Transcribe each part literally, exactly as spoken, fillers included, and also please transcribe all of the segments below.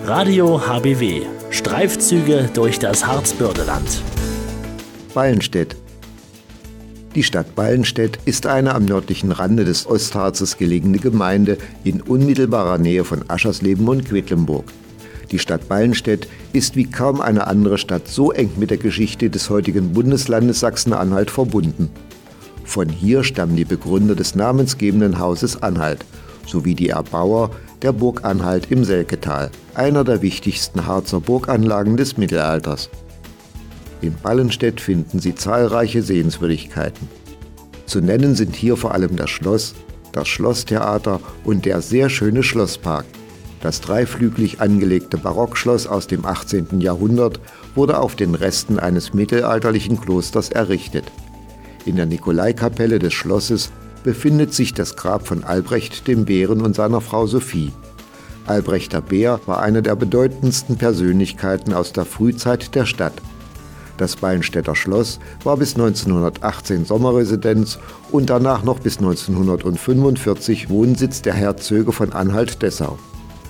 Radio H B W. Streifzüge durch das Harzbördeland. Ballenstedt. Die Stadt Ballenstedt ist eine am nördlichen Rande des Ostharzes gelegene Gemeinde in unmittelbarer Nähe von Aschersleben und Quedlinburg. Die Stadt Ballenstedt ist wie kaum eine andere Stadt so eng mit der Geschichte des heutigen Bundeslandes Sachsen-Anhalt verbunden. Von hier stammen die Begründer des namensgebenden Hauses Anhalt sowie die Erbauer der Burg Anhalt im Selketal, einer der wichtigsten Harzer Burganlagen des Mittelalters. In Ballenstedt finden Sie zahlreiche Sehenswürdigkeiten. Zu nennen sind hier vor allem das Schloss, das Schlosstheater und der sehr schöne Schlosspark. Das dreiflügelig angelegte Barockschloss aus dem achtzehnten Jahrhundert wurde auf den Resten eines mittelalterlichen Klosters errichtet. In der Nikolaikapelle des Schlosses befindet sich das Grab von Albrecht dem Bären und seiner Frau Sophie. Albrecht der Bär war eine der bedeutendsten Persönlichkeiten aus der Frühzeit der Stadt. Das Ballenstedter Schloss war bis neunzehnhundertachtzehn Sommerresidenz und danach noch bis neunzehnhundertfünfundvierzig Wohnsitz der Herzöge von Anhalt-Dessau.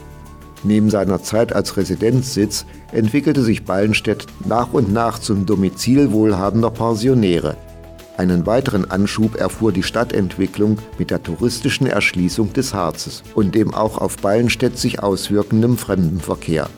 Neben seiner Zeit als Residenzsitz entwickelte sich Ballenstedt nach und nach zum Domizil wohlhabender Pensionäre. Einen weiteren Anschub erfuhr die Stadtentwicklung mit der touristischen Erschließung des Harzes und dem auch auf Ballenstedt sich auswirkenden Fremdenverkehr.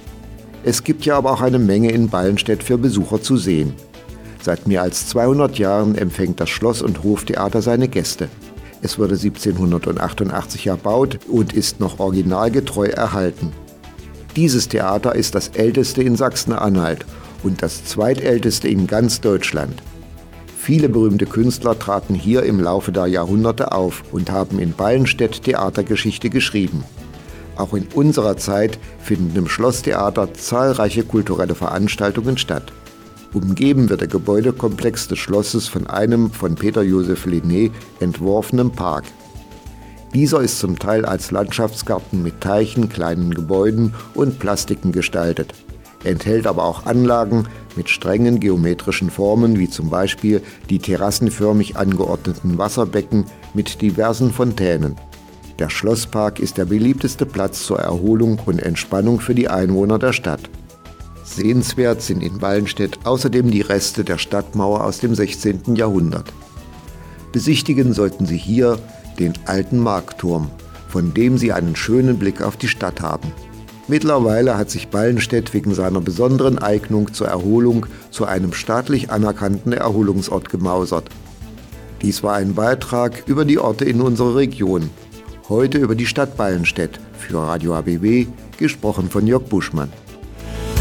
Es gibt ja aber auch eine Menge in Ballenstedt für Besucher zu sehen. Seit mehr als zweihundert Jahren empfängt das Schloss- und Hoftheater seine Gäste. Es wurde siebzehnhundertachtundachtzig erbaut und ist noch originalgetreu erhalten. Dieses Theater ist das älteste in Sachsen-Anhalt und das zweitälteste in ganz Deutschland. Viele berühmte Künstler traten hier im Laufe der Jahrhunderte auf und haben in Ballenstedt Theatergeschichte geschrieben. Auch in unserer Zeit finden im Schlosstheater zahlreiche kulturelle Veranstaltungen statt. Umgeben wird der Gebäudekomplex des Schlosses von einem von Peter Joseph Lenné entworfenen Park. Dieser ist zum Teil als Landschaftsgarten mit Teichen, kleinen Gebäuden und Plastiken gestaltet, enthält aber auch Anlagen mit strengen geometrischen Formen, wie zum Beispiel die terrassenförmig angeordneten Wasserbecken mit diversen Fontänen. Der Schlosspark ist der beliebteste Platz zur Erholung und Entspannung für die Einwohner der Stadt. Sehenswert sind in Ballenstedt außerdem die Reste der Stadtmauer aus dem sechzehnten Jahrhundert. Besichtigen sollten Sie hier den alten Marktturm, von dem Sie einen schönen Blick auf die Stadt haben. Mittlerweile hat sich Ballenstedt wegen seiner besonderen Eignung zur Erholung zu einem staatlich anerkannten Erholungsort gemausert. Dies war ein Beitrag über die Orte in unserer Region. Heute über die Stadt Ballenstedt, für Radio H B W, gesprochen von Jörg Buschmann.